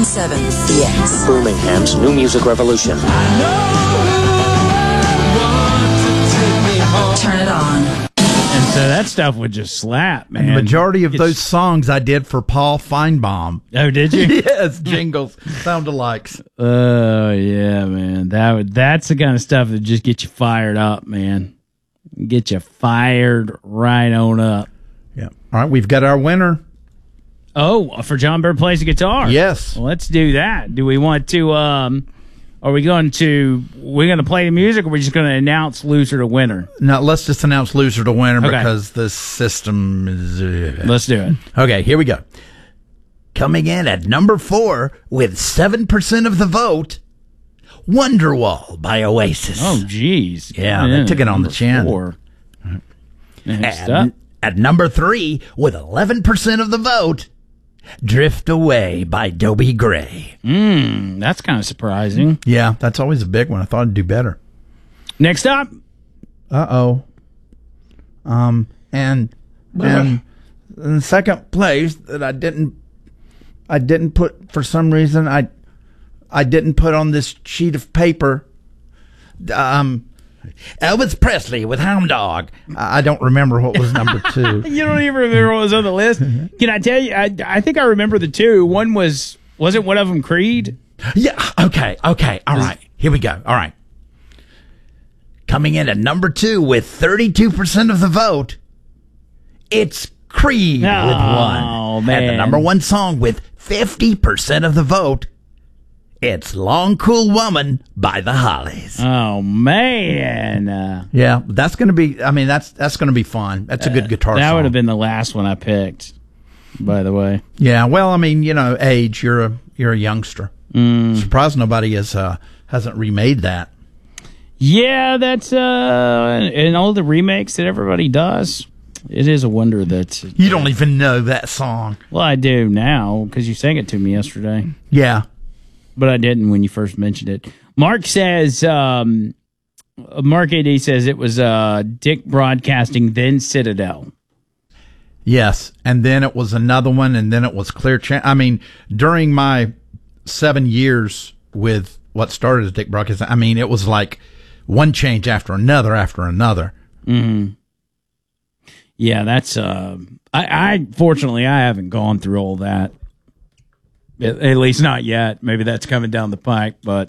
The X. Birmingham's new music revolution. Turn it on. And so that stuff would just slap, man. And the majority of those songs I did for Paul Feinbaum. Oh, did you? Yes, jingles, sound-alikes. Oh, yeah, man. That's the kind of stuff that just gets you fired up, man. Get you fired right on up. Yeah. All right, we've got our winner. Oh, for John Bird Plays the Guitar? Yes. Well, let's do that. Do we want to, we're going to play the music, or are we just going to announce loser to winner? Now, let's just announce loser to winner Okay. because the system is... Let's do it. Okay, here we go. Coming in at number 4 with 7% of the vote, Wonderwall by Oasis. Oh, geez. Yeah, they took it on the chin. 4. Next up. At number 3 with 11% of the vote, Drift Away by Dobie Gray. That's kind of surprising. Yeah, that's always a big one. I thought I'd do better. Next up. Uh-oh. And in second place that I didn't put, for some reason, I didn't put on this sheet of paper, Elvis Presley with Hound Dog. I don't remember what was number 2. You don't even remember what was on the list? Can I tell you? I think I remember the 2. One wasn't one of them Creed? Yeah, okay, all right. Here we go. All right. Coming in at number 2 with 32% of the vote, it's Creed with 1. Man. And the number 1 song with 50% of the vote, it's Long Cool Woman by the Hollies. Oh, man. Yeah, that's going to be, I mean, that's going to be fun. That's a good guitar song. That would have been the last one I picked, by the way. Yeah, well, I mean, age, you're a youngster. Surprised nobody hasn't remade that. Yeah, that's and all the remakes that everybody does. It is a wonder that You don't even know that song. Well, I do now because you sang it to me yesterday, Yeah. but I didn't when you first mentioned it. Mark says, Mark AD says it was Dick Broadcasting, then Citadel. Yes, and then it was another one, and then it was Clear Channel. I mean, during my 7 years with what started as Dick Broadcasting, I mean, it was like one change after another after another. Mm-hmm. Yeah, that's. I fortunately I haven't gone through all that. At least not yet. Maybe that's coming down the pike, but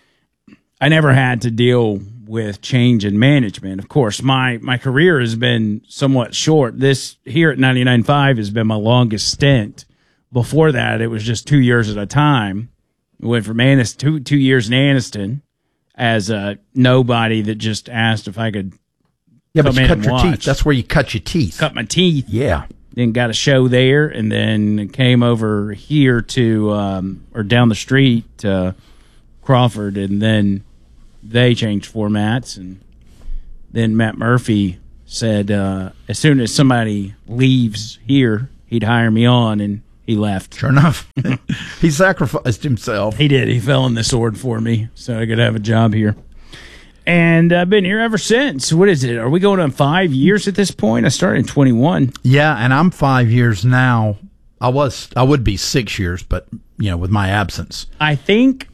I never had to deal with change in management. Of course, my career has been somewhat short. This here at 99.5 has been my longest stint. Before that, it was just 2 years at a time. We went from Anniston, 2 years in Anniston as a nobody that just asked if I could Yeah, but come you in cut and your watch. teeth. That's where you cut your teeth. Cut my teeth. Yeah. Then got a show there, and then came over here to, or down the street to Crawford, and then they changed formats, and then Matt Murphy said as soon as somebody leaves here, he'd hire me on, and he left. Sure enough. He sacrificed himself. He did. He fell on the sword for me, so I could have a job here. And I've been here ever since. What is it? Are we going on 5 years at this point? I started in 21. Yeah, and I'm 5 years now. I would be 6 years, but with my absence. I think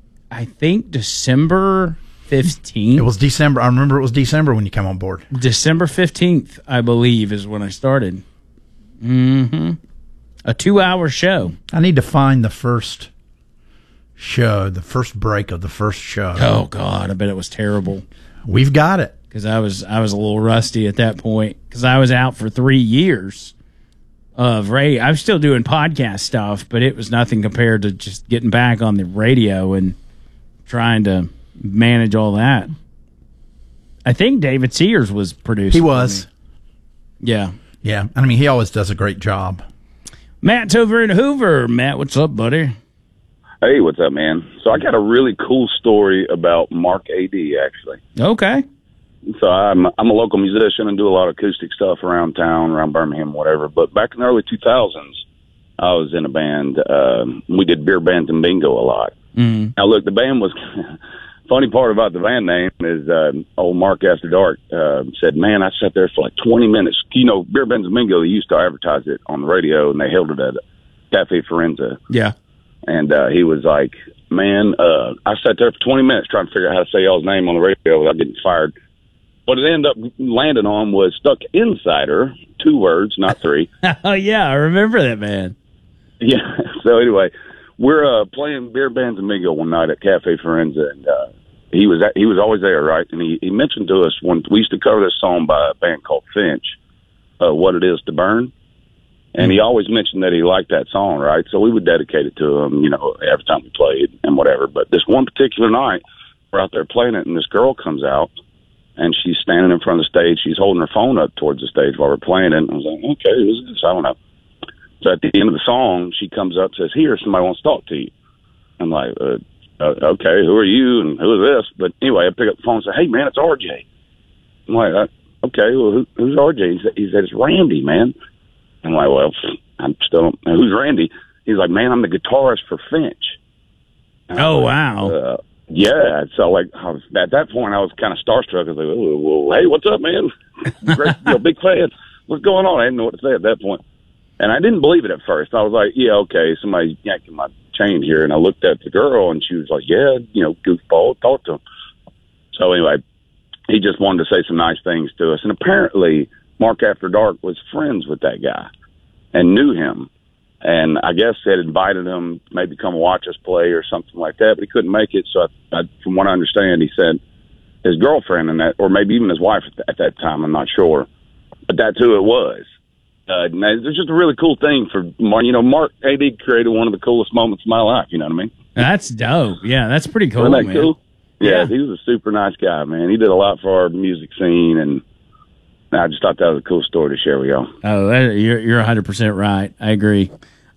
December 15th. It was December. I remember it was December when you came on board. December 15th, I believe, is when I started. Mm-hmm. A 2-hour show. I need to find the first show, the first break of the first show. Oh, God, I bet it was terrible. We've got it. Because I was a little rusty at that point. Because I was out for 3 years of radio. I was still doing podcast stuff, but it was nothing compared to just getting back on the radio and trying to manage all that. I think David Sears was producing. He was. Yeah. Yeah. I mean, he always does a great job. Matt's over in Hoover. Matt, what's up, buddy? Hey, what's up, man? So I got a really cool story about Mark A.D., actually. Okay. So I'm a local musician and do a lot of acoustic stuff around town, around Birmingham, whatever. But back in the early 2000s, I was in a band. We did beer bands and bingo a lot. Mm-hmm. Now, look, the band was... Funny part about the band name is old Mark After Dark said, man, I sat there for like 20 minutes. Beer bands and bingo, they used to advertise it on the radio, and they held it at Cafe Forenza. Yeah. And he was like, man, I sat there for 20 minutes trying to figure out how to say y'all's name on the radio without getting fired. What it ended up landing on was Stuck Insider, 2 words, not 3. Oh, yeah, I remember that, man. Yeah. So anyway, we're playing Beer Bands and Bingo one night at Cafe Forenza, and he was always there, right? And he mentioned to us when we used to cover this song by a band called Finch, What It Is to Burn. And he always mentioned that he liked that song, right? So we would dedicate it to him, every time we played and whatever. But this one particular night, we're out there playing it, and this girl comes out, and she's standing in front of the stage. She's holding her phone up towards the stage while we're playing it. And I was like, okay, who's this? I don't know. So at the end of the song, she comes up and says, here, somebody wants to talk to you. I'm like, okay, who are you and who is this? But anyway, I pick up the phone and say, hey, man, it's RJ. I'm like, okay, well, who's RJ? He said, it's Randy, man. I'm like, well, I'm still, who's Randy? He's like, man, I'm the guitarist for Finch. Oh, wow. Yeah. So, like, at that point, I was kind of starstruck. I was like, well, hey, what's up, man? Great, big fan. What's going on? I didn't know what to say at that point. And I didn't believe it at first. I was like, yeah, okay, somebody's yanking my chain here. And I looked at the girl, and she was like, yeah, goofball, talk to him. So, anyway, he just wanted to say some nice things to us. And apparently, Mark After Dark was friends with that guy and knew him. And I guess had invited him maybe come watch us play or something like that, but he couldn't make it. So from what I understand, he said his girlfriend and that, or maybe even his wife at that time, I'm not sure, but that's who it was. It's just a really cool thing for Mark A.D. created one of the coolest moments of my life. You know what I mean? That's dope. Yeah, that's pretty cool, Isn't that man. Cool? Yeah, he was a super nice guy, man. He did a lot for our music scene, and I just thought that was a cool story to share with y'all. Oh, you're 100% right. I agree.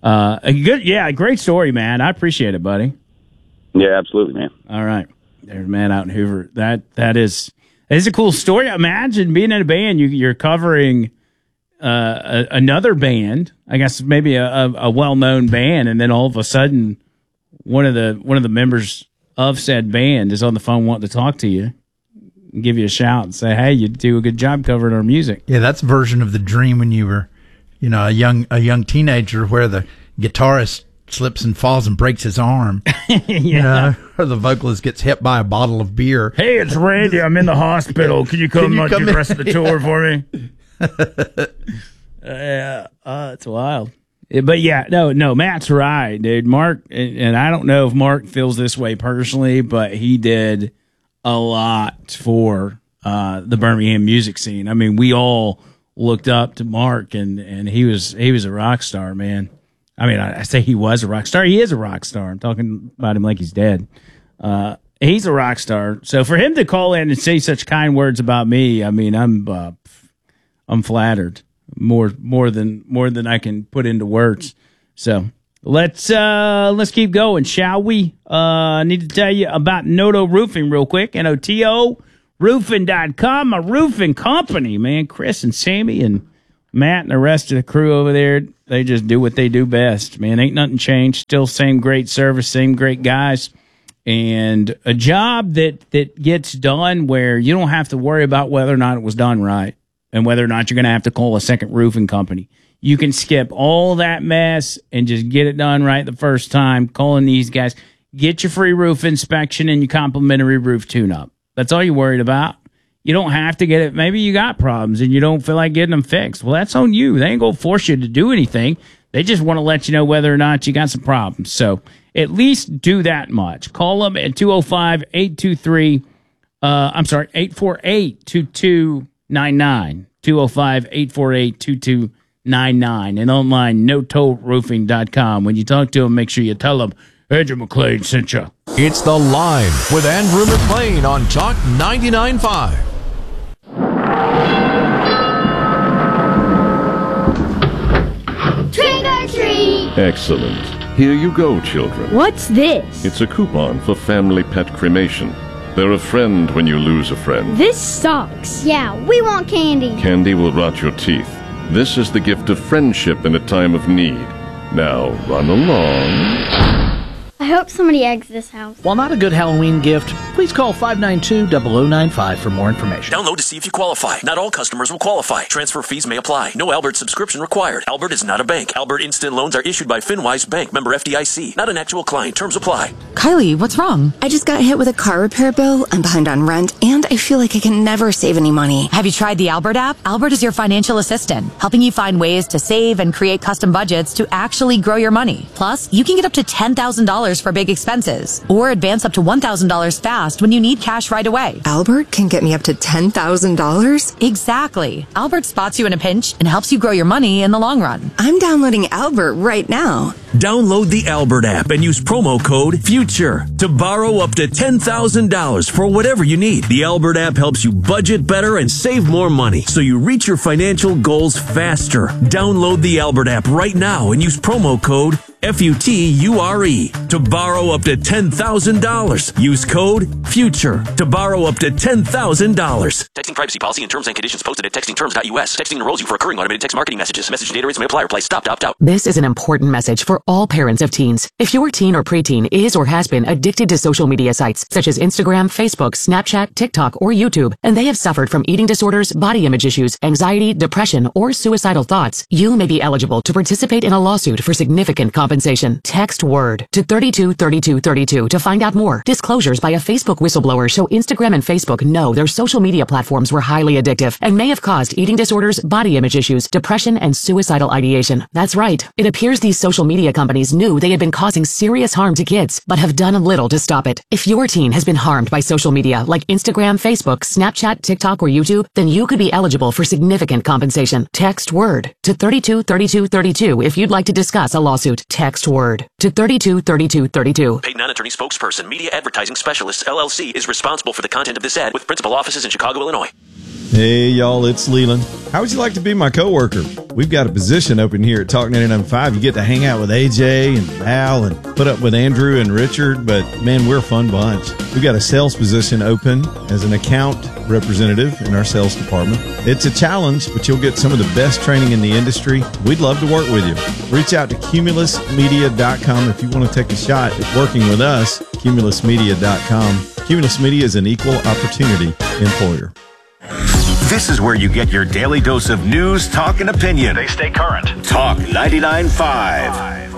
Great story, man. I appreciate it, buddy. Yeah, absolutely, man. All right. There's a man out in Hoover. That is a cool story. Imagine being in a band, you're covering another band, I guess maybe a well-known band, and then all of a sudden one of the members of said band is on the phone wanting to talk to you and give you a shout and say, hey, you do a good job covering our music. Yeah, that's a version of the dream when you were, a young teenager where the guitarist slips and falls and breaks his arm. Yeah. Or the vocalist gets hit by a bottle of beer. Hey, it's Randy. I'm in the hospital. Can you come do the rest of the tour for me? Yeah, it's wild. But yeah, no, Matt's right, dude. Mark, and I don't know if Mark feels this way personally, but he did a lot for the Birmingham music scene. I mean, we all looked up to Mark, and he was a rock star, man. I mean, I say he was a rock star. He is a rock star. I'm talking about him like he's dead. He's a rock star. So for him to call in and say such kind words about me, I mean, I'm flattered more than I can put into words. So let's keep going, shall we? I need to tell you about Noto Roofing real quick. NOTO roofing.com, a roofing company, man. Chris and Sammy and Matt and the rest of the crew over there, they just do what they do best, man. Ain't nothing changed. Still same great service, same great guys, and a job that gets done where you don't have to worry about whether or not it was done right and whether or not you're going to have to call a second roofing company. You can skip all that mess and just get it done right the first time, calling these guys. Get your free roof inspection and your complimentary roof tune-up. That's all you're worried about. You don't have to get it. Maybe you got problems and you don't feel like getting them fixed. Well, that's on you. They ain't going to force you to do anything. They just want to let you know whether or not you got some problems. So at least do that much. Call them at 205-823, 848-2299. 205-848-2299. And online, notoroofing.com. When you talk to them, make sure you tell them Andrew McLean sent you. It's The Line with Andrew McLean on Talk 99.5. Trick or treat! Excellent. Here you go, children. What's this? It's a coupon for family pet cremation. They're a friend when you lose a friend. This sucks. Yeah, we want candy. Candy will rot your teeth. This is the gift of friendship in a time of need. Now, run along. I hope somebody eggs this house. While not a good Halloween gift, please call 592-0095 for more information. Download to see if you qualify. Not all customers will qualify. Transfer fees may apply. No Albert subscription required. Albert is not a bank. Albert Instant Loans are issued by FinWise Bank, member FDIC. Not an actual client. Terms apply. Kylie, what's wrong? I just got hit with a car repair bill. I'm behind on rent, and I feel like I can never save any money. Have you tried the Albert app? Albert is your financial assistant, helping you find ways to save and create custom budgets to actually grow your money. Plus, you can get up to $10,000 for big expenses, or advance up to $1,000 fast when you need cash right away. Albert can get me up to $10,000? Exactly. Albert spots you in a pinch and helps you grow your money in the long run. I'm downloading Albert right now. Download the Albert app and use promo code FUTURE to borrow up to $10,000 for whatever you need. The Albert app helps you budget better and save more money so you reach your financial goals faster. Download the Albert app right now and use promo code FUTURE to borrow up to $10,000. Use code FUTURE to borrow up to $10,000. Texting privacy policy and terms and conditions posted at textingterms.us. Texting enrolls you for recurring automated text marketing messages. Message data rates may apply. Reply stop to opt out. This is an important message for all parents of teens. If your teen or preteen is or has been addicted to social media sites such as Instagram, Facebook, Snapchat, TikTok, or YouTube, and they have suffered from eating disorders, body image issues, anxiety, depression, or suicidal thoughts, you may be eligible to participate in a lawsuit for significant compensation. Text WORD to 323232 to find out more. Disclosures by a Facebook whistleblower show Instagram and Facebook know their social media platforms were highly addictive and may have caused eating disorders, body image issues, depression, and suicidal ideation. That's right. It appears these social media companies knew they had been causing serious harm to kids, but have done little to stop it. If your teen has been harmed by social media like Instagram, Facebook, Snapchat, TikTok, or YouTube, then you could be eligible for significant compensation. Text WORD to 323232 if you'd like to discuss a lawsuit. Text WORD to 323232. Paid non-attorney spokesperson, Media Advertising Specialist, LLC, is responsible for the content of this ad with principal offices in Chicago, Illinois. Hey, y'all, it's Leland. How would you like to be my coworker? We've got a position open here at Talk 99.5. You get to hang out with AJ and Al and put up with Andrew and Richard, but, man, we're a fun bunch. We've got a sales position open as an account representative in our sales department. It's a challenge, but you'll get some of the best training in the industry. We'd love to work with you. Reach out to cumulusmedia.com if you want to take a shot at working with us, cumulusmedia.com. Cumulus Media is an equal opportunity employer. This is where you get your daily dose of news, talk, and opinion. They stay current. Talk 99.5.